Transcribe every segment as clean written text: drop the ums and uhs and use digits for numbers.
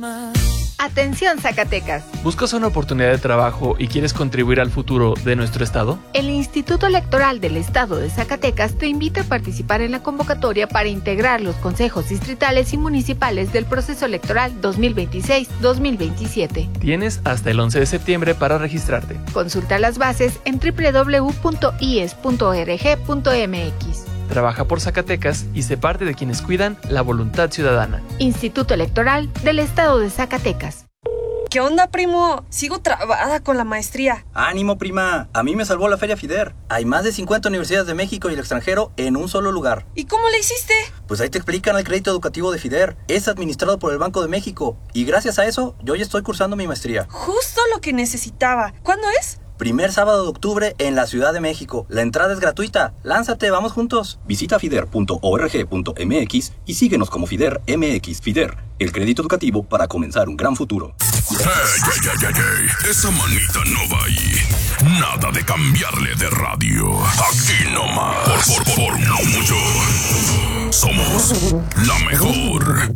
Atención Zacatecas. ¿Buscas una oportunidad de trabajo y quieres contribuir al futuro de nuestro estado? El Instituto Electoral del Estado de Zacatecas te invita a participar en la convocatoria para integrar los consejos distritales y municipales del proceso electoral 2026-2027. Tienes hasta el 11 de septiembre para registrarte. Consulta las bases en www.ies.org.mx. Trabaja por Zacatecas y sé parte de quienes cuidan la voluntad ciudadana. Instituto Electoral del Estado de Zacatecas. ¿Qué onda, primo? Sigo trabada con la maestría. ¡Ánimo, prima! A mí me salvó la Feria FIDER. Hay más de 50 universidades de México y el extranjero en un solo lugar. ¿Y cómo le hiciste? Pues ahí te explican el crédito educativo de FIDER. Es administrado por el Banco de México. Y gracias a eso, yo ya estoy cursando mi maestría. Justo lo que necesitaba. ¿Cuándo es? Primer sábado de octubre en la Ciudad de México. La entrada es gratuita. Lánzate, vamos juntos. Visita fider.org.mx y síguenos como FIDER MX. FIDER, el crédito educativo para comenzar un gran futuro. Hey, esa manita no va ahí. Nada de cambiarle de radio. Aquí nomás. Por no mucho. Somos la mejor.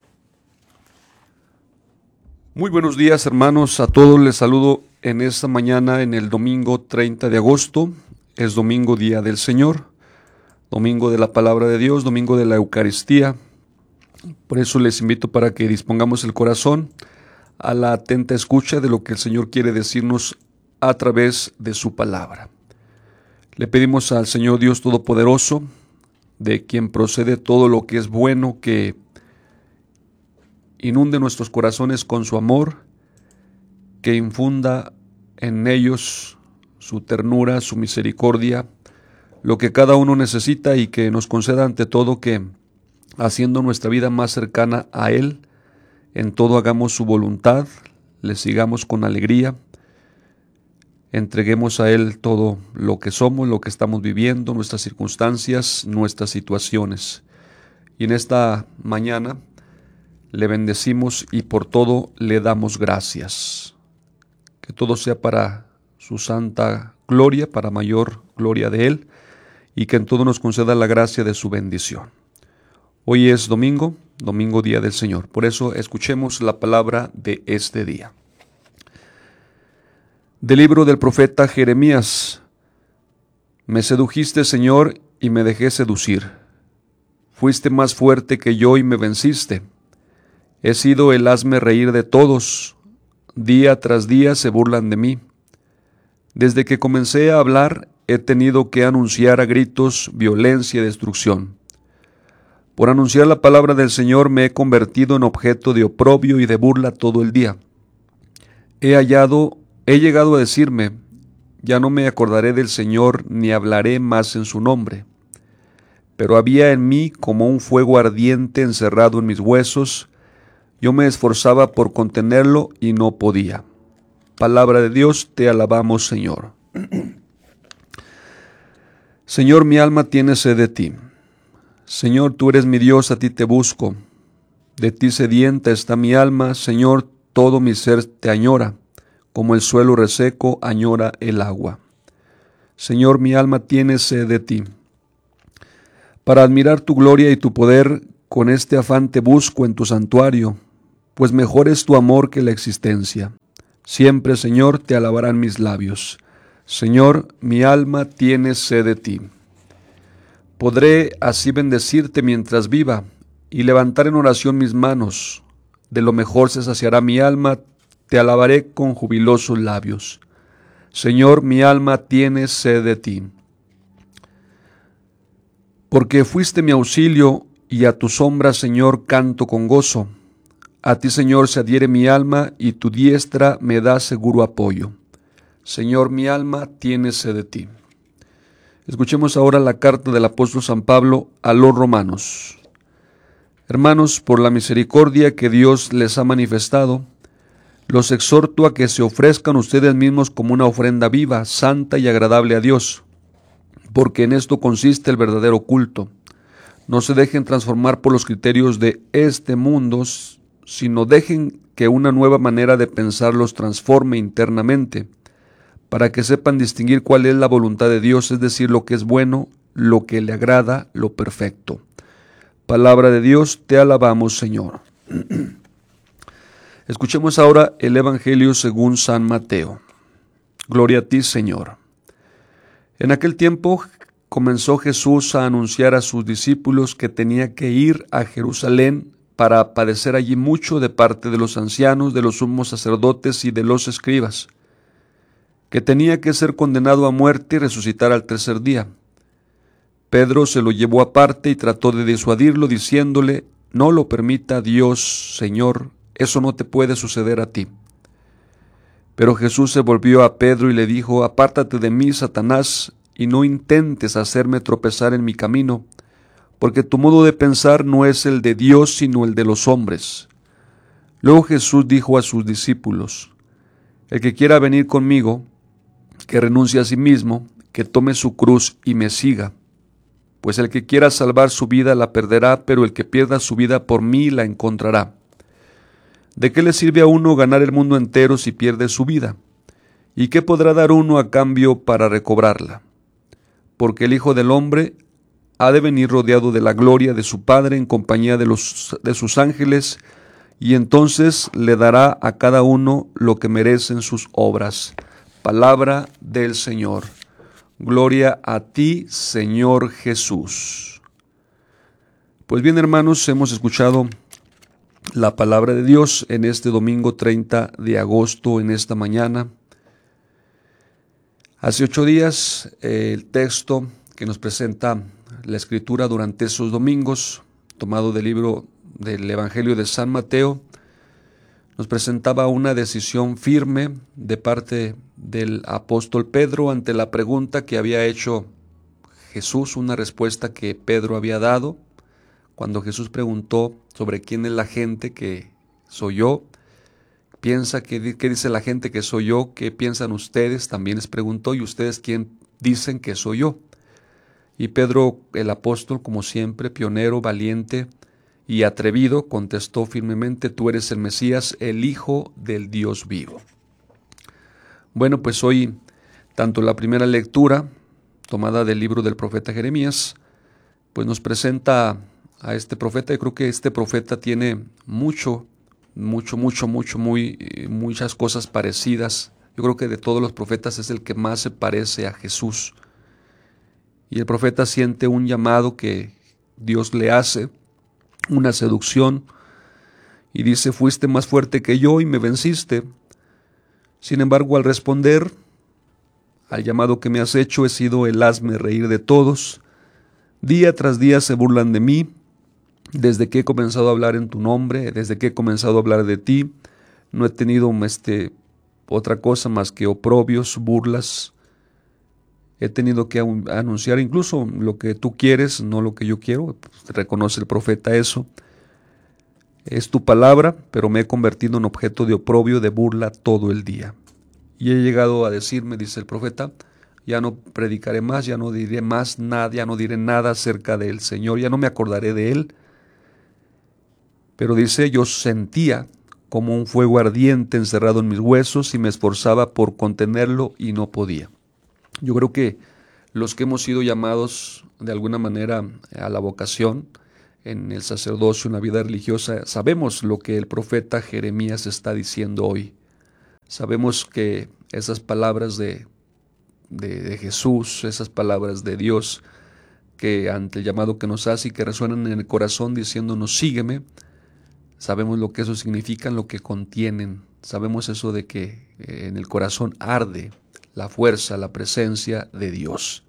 Muy buenos días, hermanos. A todos les saludo en esta mañana, en el domingo 30 de agosto. Es domingo, Día del Señor, domingo de la Palabra de Dios, domingo de la Eucaristía. Por eso les invito para que dispongamos el corazón a la atenta escucha de lo que el Señor quiere decirnos a través de su palabra. Le pedimos al Señor Dios Todopoderoso, de quien procede todo lo que es bueno, que inunde nuestros corazones con su amor, que infunda en ellos su ternura, su misericordia, lo que cada uno necesita, y que nos conceda ante todo que, haciendo nuestra vida más cercana a Él, en todo hagamos su voluntad, le sigamos con alegría, entreguemos a Él todo lo que somos, lo que estamos viviendo, nuestras circunstancias, nuestras situaciones. Y en esta mañana le bendecimos y por todo le damos gracias. Que todo sea para su santa gloria, para mayor gloria de Él, y que en todo nos conceda la gracia de su bendición. Hoy es domingo, Día del Señor. Por eso escuchemos la palabra de este día. Del libro del profeta Jeremías. Me sedujiste, Señor, y me dejé seducir. Fuiste más fuerte que yo y me venciste. He sido el hazme reír de todos. Día tras día se burlan de mí. Desde que comencé a hablar, he tenido que anunciar a gritos violencia y destrucción. Por anunciar la palabra del Señor me he convertido en objeto de oprobio y de burla todo el día. He llegado a decirme, ya no me acordaré del Señor ni hablaré más en su nombre. Pero había en mí como un fuego ardiente encerrado en mis huesos. Yo me esforzaba por contenerlo y no podía. Palabra de Dios, te alabamos, Señor. Señor, mi alma tiene sed de ti. Señor, tú eres mi Dios, a ti te busco. De ti sedienta está mi alma, Señor, todo mi ser te añora, como el suelo reseco añora el agua. Señor, mi alma tiene sed de ti. Para admirar tu gloria y tu poder, con este afán te busco en tu santuario, pues mejor es tu amor que la existencia. Siempre, Señor, te alabarán mis labios. Señor, mi alma tiene sed de ti. Podré así bendecirte mientras viva y levantar en oración mis manos. De lo mejor se saciará mi alma, te alabaré con jubilosos labios. Señor, mi alma tiene sed de ti. Porque fuiste mi auxilio y a tu sombra, Señor, canto con gozo. A ti, Señor, se adhiere mi alma y tu diestra me da seguro apoyo. Señor, mi alma tiene sed de ti. Escuchemos ahora la carta del apóstol San Pablo a los romanos. Hermanos, por la misericordia que Dios les ha manifestado, los exhorto a que se ofrezcan ustedes mismos como una ofrenda viva, santa y agradable a Dios, porque en esto consiste el verdadero culto. No se dejen transformar por los criterios de este mundo, sino dejen que una nueva manera de pensar los transforme internamente, para que sepan distinguir cuál es la voluntad de Dios, es decir, lo que es bueno, lo que le agrada, lo perfecto. Palabra de Dios, te alabamos, Señor. Escuchemos ahora el Evangelio según San Mateo. Gloria a ti, Señor. En aquel tiempo comenzó Jesús a anunciar a sus discípulos que tenía que ir a Jerusalén para padecer allí mucho de parte de los ancianos, de los sumos sacerdotes y de los escribas, que tenía que ser condenado a muerte y resucitar al tercer día. Pedro se lo llevó aparte y trató de disuadirlo, diciéndole: no lo permita Dios, Señor, eso no te puede suceder a ti. Pero Jesús se volvió a Pedro y le dijo: apártate de mí, Satanás, y no intentes hacerme tropezar en mi camino, porque tu modo de pensar no es el de Dios, sino el de los hombres. Luego Jesús dijo a sus discípulos: el que quiera venir conmigo, que renuncie a sí mismo, que tome su cruz y me siga. Pues el que quiera salvar su vida la perderá, pero el que pierda su vida por mí la encontrará. ¿De qué le sirve a uno ganar el mundo entero si pierde su vida? ¿Y qué podrá dar uno a cambio para recobrarla? Porque el Hijo del Hombre ha de venir rodeado de la gloria de su Padre en compañía de sus ángeles, y entonces le dará a cada uno lo que merecen sus obras. Palabra del Señor. Gloria a ti, Señor Jesús. Pues bien, hermanos, hemos escuchado la palabra de Dios en este domingo 30 de agosto, en esta mañana. Hace 8 días, el texto que nos presenta la Escritura durante esos domingos, tomado del libro del Evangelio de San Mateo, nos presentaba una decisión firme de parte del apóstol Pedro ante la pregunta que había hecho Jesús, una respuesta que Pedro había dado. Cuando Jesús preguntó sobre quién es la gente que soy yo, ¿qué dice la gente que soy yo? ¿Qué piensan ustedes? También les preguntó: ¿y ustedes quién dicen que soy yo? Y Pedro, el apóstol, como siempre, pionero, valiente y atrevido, contestó firmemente: tú eres el Mesías, el Hijo del Dios vivo. Bueno, pues hoy, tanto la primera lectura, tomada del libro del profeta Jeremías, pues nos presenta a este profeta. Yo creo que este profeta tiene muchas cosas parecidas. Yo creo que de todos los profetas es el que más se parece a Jesús. Y el profeta siente un llamado que Dios le hace, una seducción, y dice: fuiste más fuerte que yo y me venciste. Sin embargo, al responder al llamado que me has hecho, he sido el hazme reír de todos. Día tras día se burlan de mí. Desde que he comenzado a hablar en tu nombre, desde que he comenzado a hablar de ti, no he tenido otra cosa más que oprobios, burlas. He tenido que anunciar incluso lo que tú quieres, no lo que yo quiero. Reconoce el profeta eso. Es tu palabra, pero me he convertido en objeto de oprobio, de burla todo el día. Y he llegado a decirme, dice el profeta: ya no predicaré más, ya no diré más nada, ya no diré nada acerca del Señor, ya no me acordaré de Él. Pero dice: yo sentía como un fuego ardiente encerrado en mis huesos y me esforzaba por contenerlo y no podía. Yo creo que los que hemos sido llamados de alguna manera a la vocación en el sacerdocio, en la vida religiosa, sabemos lo que el profeta Jeremías está diciendo hoy. Sabemos que esas palabras de Jesús, esas palabras de Dios, que ante el llamado que nos hace y que resuenan en el corazón diciéndonos: sígueme, sabemos lo que eso significa, lo que contienen. Sabemos eso de que en el corazón arde la fuerza, la presencia de Dios.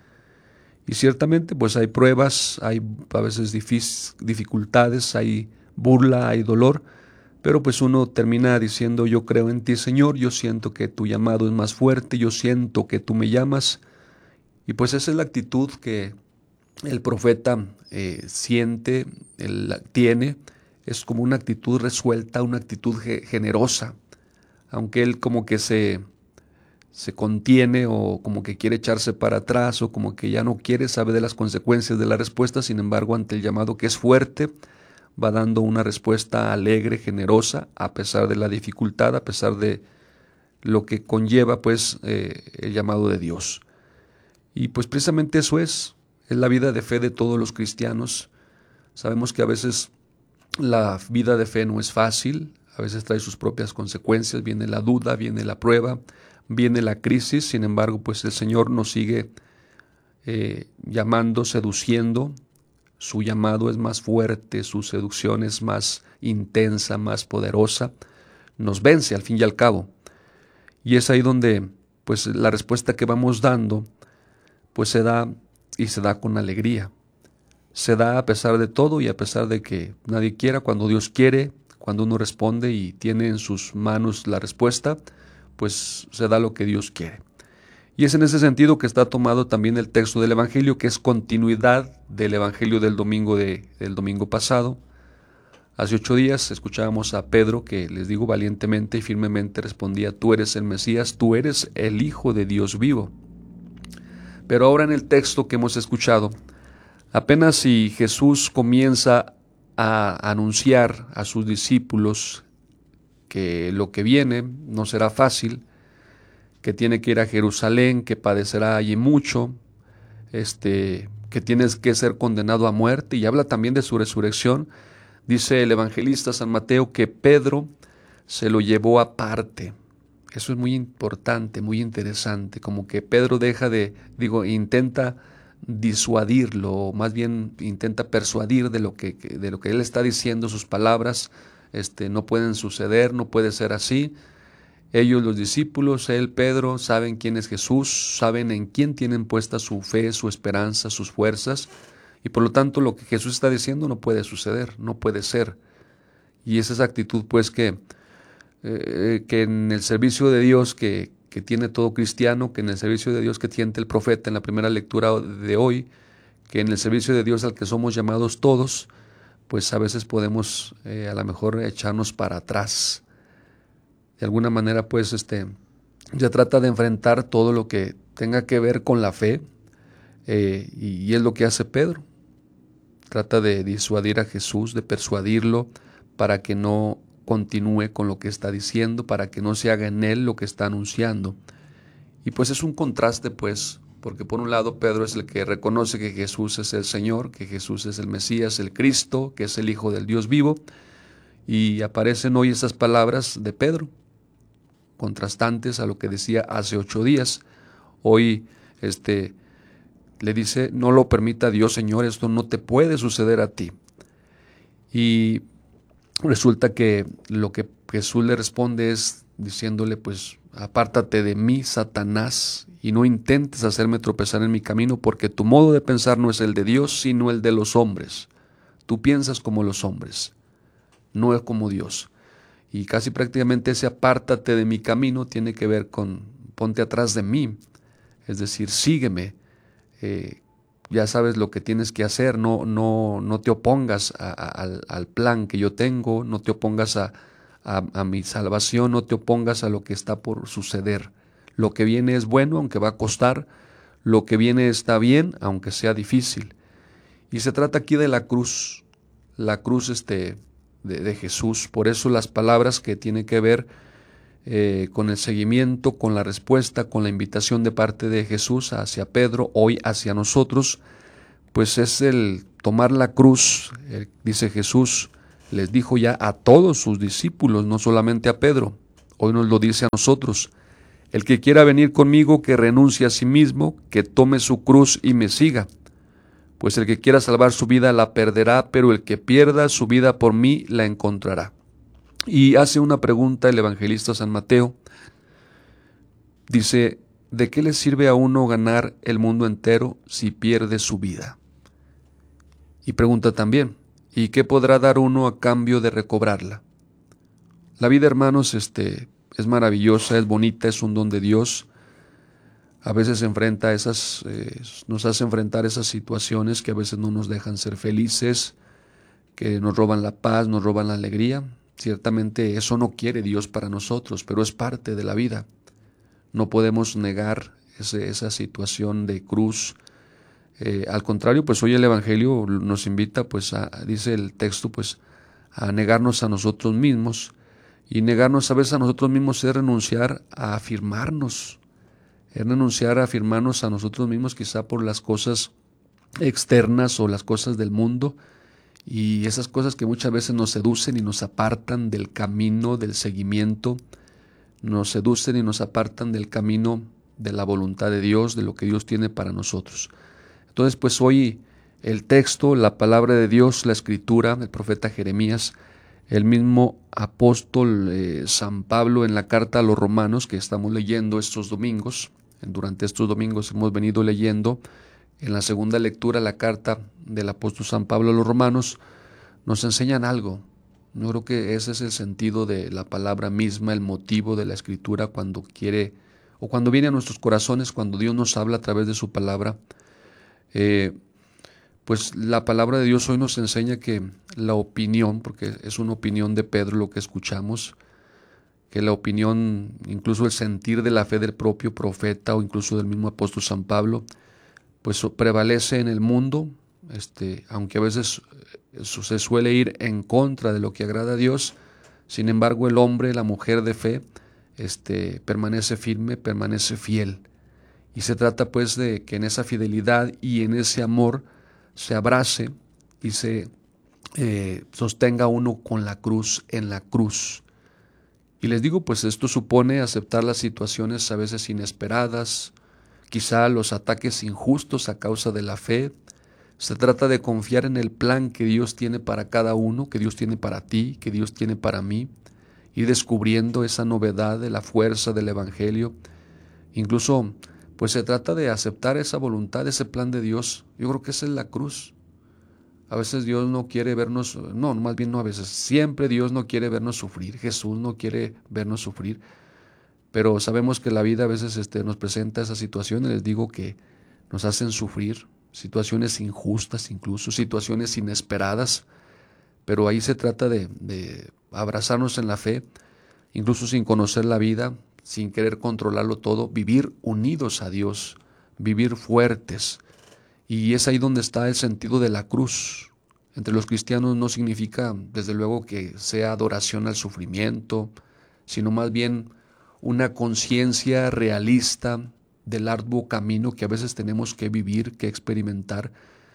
Y ciertamente pues hay pruebas, hay a veces dificultades, hay burla, hay dolor, pero pues uno termina diciendo: yo creo en ti, Señor, yo siento que tu llamado es más fuerte, yo siento que tú me llamas. Y pues esa es la actitud que el profeta siente, tiene. Es como una actitud resuelta, una actitud generosa, aunque él como que se contiene o como que quiere echarse para atrás o como que ya no quiere, sabe de las consecuencias de la respuesta. Sin embargo, ante el llamado, que es fuerte, va dando una respuesta alegre, generosa, a pesar de la dificultad, a pesar de lo que conlleva pues el llamado de Dios. Y pues precisamente eso es la vida de fe de todos los cristianos. Sabemos que a veces la vida de fe no es fácil, a veces trae sus propias consecuencias, viene la duda, viene la prueba, viene la crisis. Sin embargo, pues el Señor nos sigue llamando, seduciendo. Su llamado es más fuerte, su seducción es más intensa, más poderosa. Nos vence al fin y al cabo. Y es ahí donde pues la respuesta que vamos dando pues se da, y se da con alegría. Se da a pesar de todo y a pesar de que nadie quiera. Cuando Dios quiere, cuando uno responde y tiene en sus manos la respuesta, pues se da lo que Dios quiere. Y es en ese sentido que está tomado también el texto del Evangelio, que es continuidad del Evangelio del domingo pasado. Hace 8 días escuchábamos a Pedro que, les digo, valientemente y firmemente respondía: tú eres el Mesías, tú eres el Hijo de Dios vivo. Pero ahora en el texto que hemos escuchado, apenas si Jesús comienza a anunciar a sus discípulos que lo que viene no será fácil, que tiene que ir a Jerusalén, que padecerá allí mucho, que tienes que ser condenado a muerte, y habla también de su resurrección. Dice el evangelista San Mateo que Pedro se lo llevó aparte. Eso es muy importante, muy interesante, como que Pedro intenta disuadirlo, o más bien intenta persuadir de lo que él está diciendo. Sus palabras no pueden suceder, no puede ser así. Ellos, los discípulos, él, Pedro, saben quién es Jesús, saben en quién tienen puesta su fe, su esperanza, sus fuerzas, y por lo tanto lo que Jesús está diciendo no puede suceder, no puede ser. Y es esa actitud pues que en el servicio de Dios que tiene todo cristiano, que en el servicio de Dios que tiene el profeta en la primera lectura de hoy, que en el servicio de Dios al que somos llamados todos, pues a veces podemos a lo mejor echarnos para atrás. De alguna manera pues ya trata de enfrentar todo lo que tenga que ver con la fe, y es lo que hace Pedro. Trata de disuadir a Jesús, de persuadirlo para que no continúe con lo que está diciendo, para que no se haga en él lo que está anunciando. Y pues es un contraste pues, porque por un lado Pedro es el que reconoce que Jesús es el Señor, que Jesús es el Mesías, el Cristo, que es el Hijo del Dios vivo, y aparecen hoy esas palabras de Pedro, contrastantes a lo que decía hace 8 días. Hoy le dice: no lo permita Dios, Señor, esto no te puede suceder a ti. Y resulta que lo que Jesús le responde es diciéndole pues: apártate de mí, Satanás, y no intentes hacerme tropezar en mi camino, porque tu modo de pensar no es el de Dios, sino el de los hombres. Tú piensas como los hombres, no es como Dios. Y casi prácticamente ese apártate de mi camino tiene que ver con ponte atrás de mí, es decir, sígueme. Ya sabes lo que tienes que hacer, no te opongas al plan que yo tengo, no te opongas a mi salvación, no te opongas a lo que está por suceder. Lo que viene es bueno, aunque va a costar, lo que viene está bien, aunque sea difícil. Y se trata aquí de la cruz de Jesús. Por eso las palabras que tienen que ver con el seguimiento, con la respuesta, con la invitación de parte de Jesús hacia Pedro, hoy hacia nosotros, pues es el tomar la cruz. Dice Jesús, les dijo ya a todos sus discípulos, no solamente a Pedro, hoy nos lo dice a nosotros: el que quiera venir conmigo, que renuncie a sí mismo, que tome su cruz y me siga. Pues el que quiera salvar su vida la perderá, pero el que pierda su vida por mí la encontrará. Y hace una pregunta el evangelista San Mateo. Dice: ¿de qué le sirve a uno ganar el mundo entero si pierde su vida? Y pregunta también: ¿y qué podrá dar uno a cambio de recobrarla? La vida, hermanos, es maravillosa, es bonita, es un don de Dios. A veces nos hace enfrentar esas situaciones que a veces no nos dejan ser felices, que nos roban la paz, nos roban la alegría. Ciertamente eso no quiere Dios para nosotros, pero es parte de la vida. No podemos negar esa situación de cruz. Al contrario, pues hoy el Evangelio nos invita, pues dice el texto, pues a negarnos a nosotros mismos. Y negarnos a veces a nosotros mismos es renunciar a afirmarnos. Es renunciar a afirmarnos a nosotros mismos, quizá por las cosas externas o las cosas del mundo, Y esas cosas que muchas veces nos seducen y nos apartan del camino del seguimiento, nos seducen y nos apartan del camino de la voluntad de Dios, de lo que Dios tiene para nosotros. Entonces, pues hoy el texto, la palabra de Dios, la escritura, el profeta Jeremías, el mismo apóstol San Pablo en la carta a los romanos que estamos leyendo estos domingos. Durante estos domingos hemos venido leyendo en la segunda lectura la carta del apóstol San Pablo a los romanos, nos enseñan algo. Yo creo que ese es el sentido de la palabra misma, el motivo de la escritura cuando quiere, o cuando viene a nuestros corazones, cuando Dios nos habla a través de su palabra. Pues la palabra de Dios hoy nos enseña que la opinión, porque es una opinión de Pedro lo que escuchamos, que la opinión, incluso el sentir de la fe del propio profeta o incluso del mismo apóstol San Pablo, pues prevalece en el mundo, aunque a veces se suele ir en contra de lo que agrada a Dios. Sin embargo, el hombre, la mujer de fe, permanece firme, permanece fiel. Y se trata pues de que en esa fidelidad y en ese amor se abrace y se sostenga uno con la cruz, en la cruz. Y les digo, pues esto supone aceptar las situaciones a veces inesperadas, quizá los ataques injustos a causa de la fe. Se trata de confiar en el plan que Dios tiene para cada uno, que Dios tiene para ti, que Dios tiene para mí, ir descubriendo esa novedad de la fuerza del Evangelio. Incluso, pues se trata de aceptar esa voluntad, ese plan de Dios. Yo creo que esa es la cruz. A veces Dios no quiere vernos, no, más bien no a veces, siempre Dios no quiere vernos sufrir, Jesús no quiere vernos sufrir, pero sabemos que la vida a veces nos presenta esas situaciones, les digo que nos hacen sufrir, situaciones injustas incluso, situaciones inesperadas, pero ahí se trata de abrazarnos en la fe, incluso sin conocer la vida, sin querer controlarlo todo, vivir unidos a Dios, vivir fuertes. Y es ahí donde está el sentido de la cruz. Entre los cristianos no significa, desde luego, que sea adoración al sufrimiento, sino más bien una conciencia realista del arduo camino que a veces tenemos que vivir, que experimentar,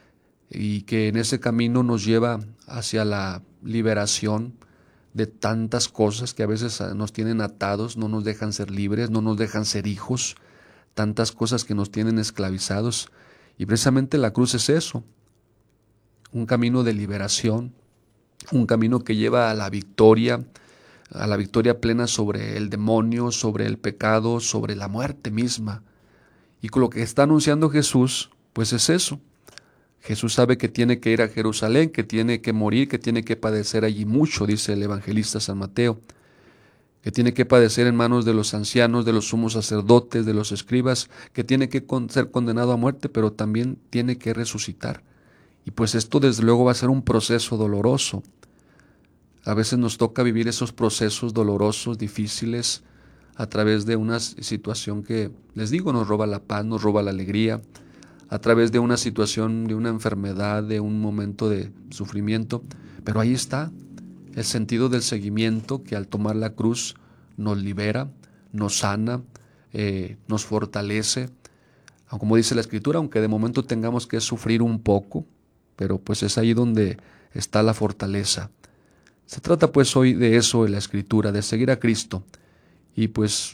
y que en ese camino nos lleva hacia la liberación de tantas cosas que a veces nos tienen atados, no nos dejan ser libres, no nos dejan ser hijos, tantas cosas que nos tienen esclavizados. Y precisamente la cruz es eso, un camino de liberación, un camino que lleva a la victoria plena sobre el demonio, sobre el pecado, sobre la muerte misma. Y con lo que está anunciando Jesús, pues es eso. Jesús sabe que tiene que ir a Jerusalén, que tiene que morir, que tiene que padecer allí mucho, dice el evangelista San Mateo, que tiene que padecer en manos de los ancianos, de los sumos sacerdotes, de los escribas, que tiene que ser condenado a muerte, pero también tiene que resucitar. Y pues esto desde luego va a ser un proceso doloroso. A veces nos toca vivir esos procesos dolorosos, difíciles, a través de una situación que, les digo, nos roba la paz, nos roba la alegría, a través de una situación, de una enfermedad, de un momento de sufrimiento. Pero ahí está el sentido del seguimiento que al tomar la cruz nos libera, nos sana, nos fortalece. Como dice la Escritura, aunque de momento tengamos que sufrir un poco, pero pues es ahí donde está la fortaleza. Se trata pues hoy de eso en la Escritura, de seguir a Cristo. Y pues